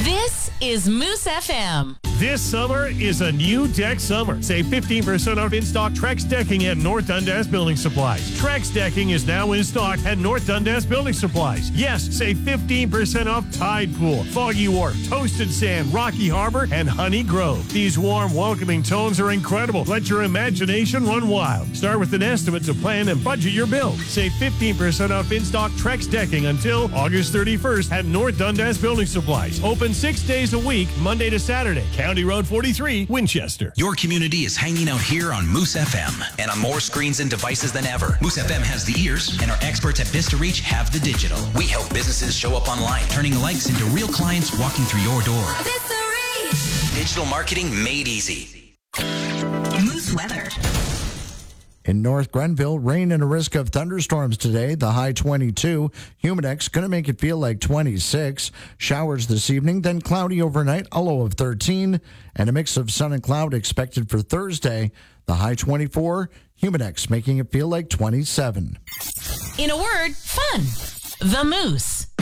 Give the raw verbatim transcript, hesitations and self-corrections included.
This is Moose F M. This summer is a new deck summer. Save fifteen percent off in-stock Trex decking at North Dundas Building Supplies. Trex decking is now in stock at North Dundas Building Supplies. Yes, save fifteen percent off Tide Pool, Foggy Wharf, Toasted Sand, Rocky Harbor, and Honey Grove. These warm, welcoming tones are incredible. Let your imagination run wild. Start with an estimate to plan and budget your build. Save fifteen percent off in-stock Trex decking until August thirty-first at North Dundas Building Supplies. Open six days a week, Monday to Saturday. County Road forty-three, Winchester. Your community is hanging out here on Moose F M and on more screens and devices than ever. Moose F M has the ears, and our experts at Vista Reach have the digital. We help businesses show up online, turning likes into real clients walking through your door. Vista Reach. Digital marketing made easy. Moose weather. In North Grenville, rain and a risk of thunderstorms today. The high twenty-two. Humidex going to make it feel like twenty-six. Showers this evening, then cloudy overnight, a low of thirteen. And a mix of sun and cloud expected for Thursday. The high twenty-four. Humidex making it feel like twenty-seven. In a word, fun. The Moose.